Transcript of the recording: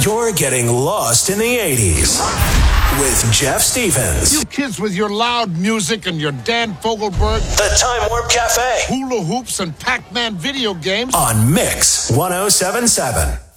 You're getting lost in the 80s with Jeff Stevens. You kids with your loud music and your Dan Fogelberg, The Time Warp Cafe, hula hoops and Pac-Man video games on Mix 1077.